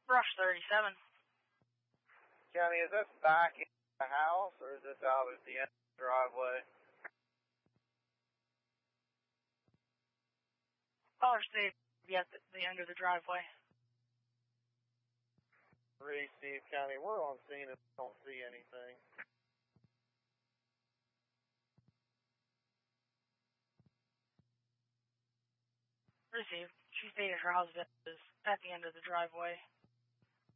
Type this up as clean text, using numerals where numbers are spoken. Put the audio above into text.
Rush 37. County, is this back in the house or is this out at the end of the driveway? Caller Steve, at the end of the driveway. Steve County, we're on scene and don't see anything. Received. She stated her house is at the end of the driveway.